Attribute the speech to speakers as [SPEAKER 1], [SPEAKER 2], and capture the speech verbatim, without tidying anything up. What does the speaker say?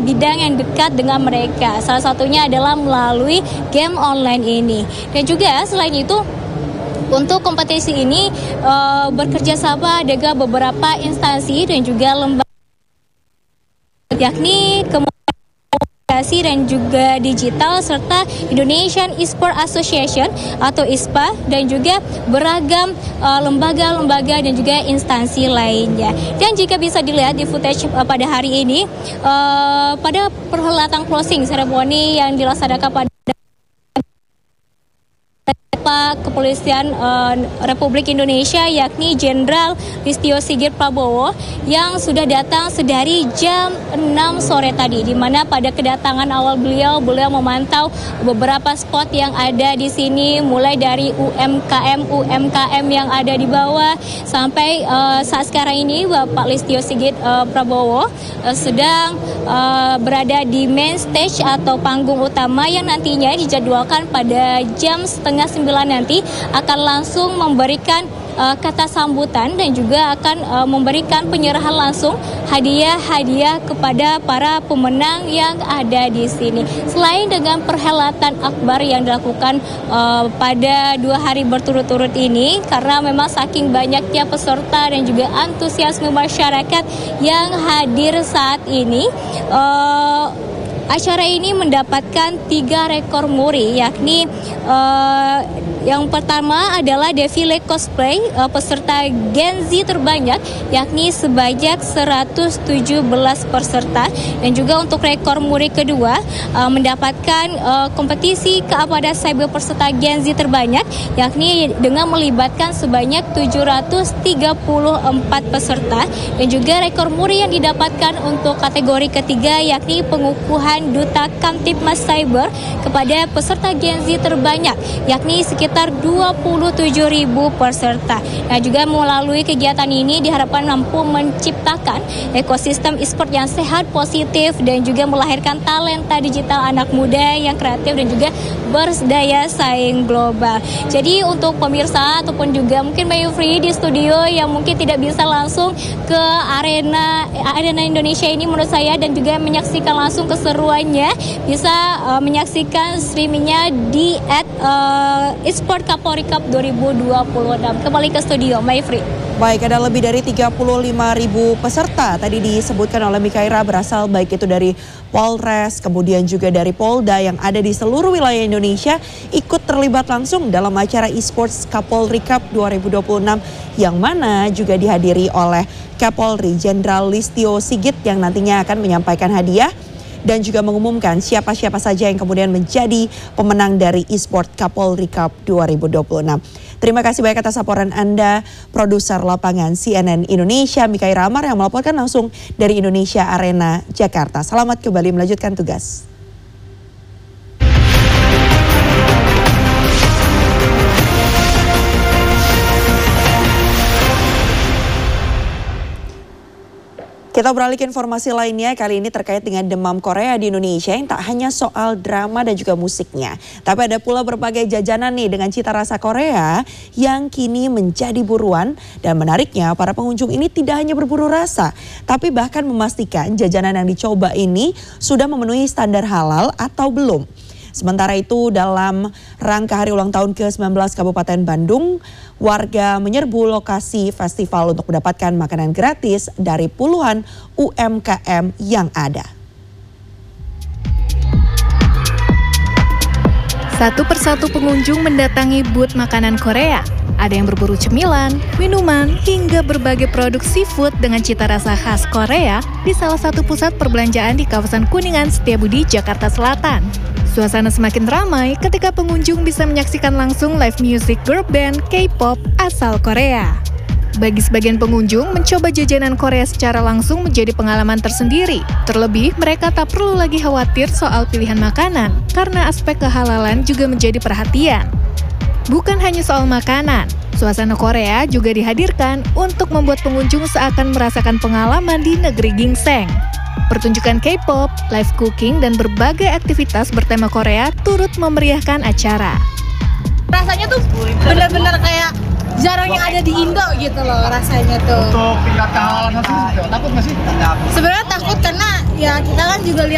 [SPEAKER 1] bidang yang dekat dengan mereka. Salah satunya adalah melalui game online ini. Dan juga selain itu, untuk kompetisi ini uh, bekerja sama dengan beberapa instansi dan juga lembaga, yakni komunikasi dan juga digital, serta Indonesian Esport Association atau I S P A, dan juga beragam uh, lembaga-lembaga dan juga instansi lainnya. Dan jika bisa dilihat di footage uh, pada hari ini, uh, pada perhelatan closing seremoni yang dilaksanakan pada Kepolisian uh, Republik Indonesia, yakni Jenderal Listio Sigit Prabowo, yang sudah datang sedari jam enam sore tadi, di mana pada kedatangan awal beliau beliau memantau beberapa spot yang ada di sini, mulai dari U M K M U M K M yang ada di bawah sampai uh, saat sekarang ini Bapak Listio Sigit uh, Prabowo uh, sedang uh, berada di main stage atau panggung utama, yang nantinya dijadwalkan pada jam setengah sembilan nanti akan langsung memberikan uh, kata sambutan dan juga akan uh, memberikan penyerahan langsung hadiah-hadiah kepada para pemenang yang ada di sini. Selain dengan perhelatan akbar yang dilakukan uh, pada dua hari berturut-turut ini, karena memang saking banyaknya peserta dan juga antusiasme masyarakat yang hadir saat ini, uh, acara ini mendapatkan tiga rekor muri, yakni uh, yang pertama adalah defile cosplay uh, peserta Gen Z terbanyak, yakni sebanyak seratus tujuh belas peserta. Dan juga untuk rekor muri kedua uh, mendapatkan uh, kompetisi kepada cyber peserta Gen Z terbanyak, yakni dengan melibatkan sebanyak tujuh ratus tiga puluh empat peserta. Dan juga rekor muri yang didapatkan untuk kategori ketiga, yakni pengukuhan Duta Kamtipmas Cyber kepada peserta Gen Z terbanyak, yakni sekitar dua puluh tujuh ribu peserta. Nah, juga melalui kegiatan ini diharapkan mampu menciptakan ekosistem e-sport yang sehat, positif, dan juga melahirkan talenta digital anak muda yang kreatif dan juga berdaya saing global. Jadi untuk pemirsa ataupun juga mungkin Mbak Yufri di studio yang mungkin tidak bisa langsung ke arena arena Indonesia ini, menurut saya, dan juga menyaksikan langsung keseruannya, bisa uh, menyaksikan streamingnya di at uh, Esport Kapolri Cup dua ribu dua puluh enam. Kembali ke studio, Mbak Yufri.
[SPEAKER 2] Baik, ada lebih dari tiga puluh lima ribu peserta tadi disebutkan oleh Mikaira, berasal baik itu dari Polres, kemudian juga dari Polda yang ada di seluruh wilayah Indonesia, ikut terlibat langsung dalam acara eSports Kapolri Cup dua ribu dua puluh enam, yang mana juga dihadiri oleh Kapolri Jenderal Listio Sigit yang nantinya akan menyampaikan hadiah dan juga mengumumkan siapa-siapa saja yang kemudian menjadi pemenang dari eSport Kapolri Cup dua ribu dua puluh enam. Terima kasih banyak atas laporan Anda, produser lapangan C N N Indonesia Mikaira Amar yang melaporkan langsung dari Indonesia Arena, Jakarta. Selamat kembali melanjutkan tugas. Kita beralih ke informasi lainnya, kali ini terkait dengan demam Korea di Indonesia yang tak hanya soal drama dan juga musiknya. Tapi ada pula berbagai jajanan nih dengan cita rasa Korea yang kini menjadi buruan. Dan menariknya para pengunjung ini tidak hanya berburu rasa, tapi bahkan memastikan jajanan yang dicoba ini sudah memenuhi standar halal atau belum. Sementara itu dalam rangka hari ulang tahun ke sembilan belas Kabupaten Bandung, warga menyerbu lokasi festival untuk mendapatkan makanan gratis dari puluhan U M K M yang ada.
[SPEAKER 3] Satu persatu pengunjung mendatangi booth makanan Korea. Ada yang berburu cemilan, minuman, hingga berbagai produk seafood dengan cita rasa khas Korea di salah satu pusat perbelanjaan di kawasan Kuningan, Setiabudi, Jakarta Selatan. Suasana semakin ramai ketika pengunjung bisa menyaksikan langsung live music girl band K-pop asal Korea. Bagi sebagian pengunjung, mencoba jajanan Korea secara langsung menjadi pengalaman tersendiri. Terlebih, mereka tak perlu lagi khawatir soal pilihan makanan, karena aspek kehalalan juga menjadi perhatian. Bukan hanya soal makanan, suasana Korea juga dihadirkan untuk membuat pengunjung seakan merasakan pengalaman di negeri ginseng. Pertunjukan K-pop, live cooking, dan berbagai aktivitas bertema Korea turut memeriahkan acara.
[SPEAKER 4] Rasanya tuh benar-benar kayak jarang yang ada di Indo gitu loh rasanya tuh.
[SPEAKER 5] Untuk tingkat kehalalan sih takut nggak sih?
[SPEAKER 4] Sebenarnya takut karena ya kita kan juga lihat